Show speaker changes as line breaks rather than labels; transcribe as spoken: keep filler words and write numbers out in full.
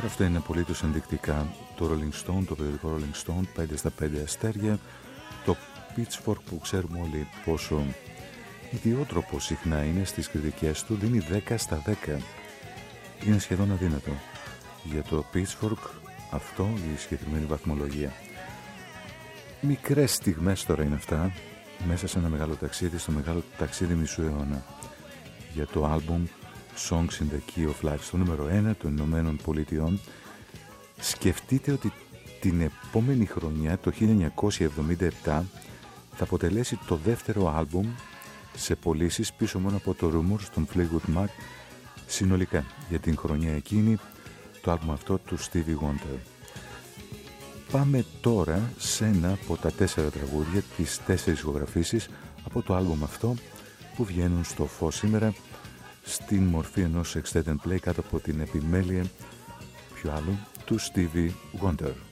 Τώρα αυτά είναι απολύτως ενδεικτικά. Το Rolling Stone, το περιοδικό Rolling Stone, πέντε στα πέντε αστέρια. Το Pitchfork, που ξέρουμε όλοι πόσο ιδιότροπο συχνά είναι στις κριτικές του, δίνει δέκα στα δέκα. Είναι σχεδόν αδύνατο για το Pitchfork αυτό, η συγκεκριμένη βαθμολογία. Μικρές στιγμές τώρα είναι αυτά, μέσα σε ένα μεγάλο ταξίδι, στο μεγάλο ταξίδι μισού αιώνα, για το άλμπουμ Songs in the Key of Life, στο νούμερο ένα των Ηνωμένων Πολιτειών. Σκεφτείτε ότι την επόμενη χρονιά, το χίλια εννιακόσια εβδομήντα επτά, θα αποτελέσει το δεύτερο άλμπουμ σε πωλήσεις, πίσω μόνο από το Rumours των Fleetwood Mac. Συνολικά για την χρονιά εκείνη, το άλμπουμ αυτό του Stevie Wonder. Πάμε τώρα σε ένα από τα τέσσερα τραγούδια, τις τέσσερις ηχογραφήσεις από το άλμπουμ αυτό, που βγαίνουν στο φως σήμερα στην μορφή ενός extended play κάτω από την επιμέλεια, ποιο άλλο, του Stevie Wonder.